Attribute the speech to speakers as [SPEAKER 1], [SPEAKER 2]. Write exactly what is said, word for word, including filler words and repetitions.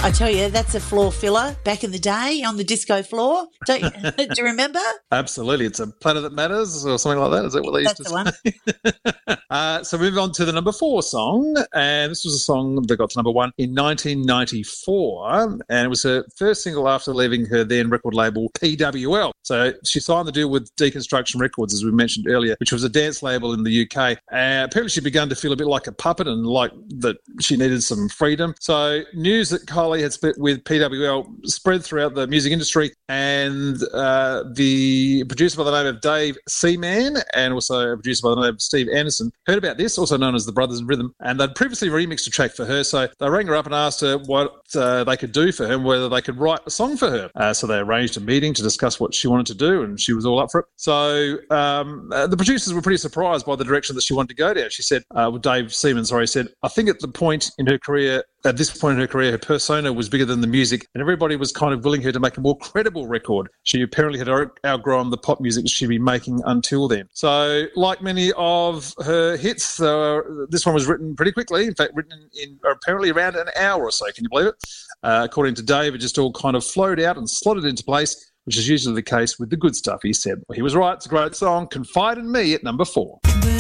[SPEAKER 1] I tell you, that's a floor filler back in the day on the disco floor. Don't you, do you remember?
[SPEAKER 2] Absolutely. It's a Planet That Matters or something like that. Is that what they used
[SPEAKER 1] That's
[SPEAKER 2] to
[SPEAKER 1] the
[SPEAKER 2] say?
[SPEAKER 1] one.
[SPEAKER 2] uh, so move on to the number four song. And this was a song that got to number one in nineteen ninety-four. And it was her first single after leaving her then record label P W L. So she signed the deal with Deconstruction Records, as we mentioned earlier, which was a dance label in the U K. Uh, apparently she'd begun to feel a bit like a puppet and like that she needed some freedom. So news that Kylie had split with P W L spread throughout the music industry, and uh, the producer by the name of Dave Seaman and also a producer by the name of Steve Anderson heard about this, also known as the Brothers in Rhythm, and they'd previously remixed a track for her. So they rang her up and asked her what uh, they could do for her and whether they could write a song for her. Uh, so they arranged a meeting to discuss what she wanted to do, and she was all up for it. So um, uh, the producers were pretty surprised by the direction that she wanted to go down. She said, uh, well, Dave Seaman, sorry, said, I think at the point in her career, at this point in her career, her persona was bigger than the music, and everybody was kind of willing her to make a more credible record. She apparently had outgrown the pop music she'd been making until then. So, like many of her hits, uh, this one was written pretty quickly. In fact, written in apparently around an hour or so. Can you believe it? Uh, according to Dave, it just all kind of flowed out and slotted into place, which is usually the case with the good stuff, he said. Well, he was right. It's a great song. Confide in Me at number four.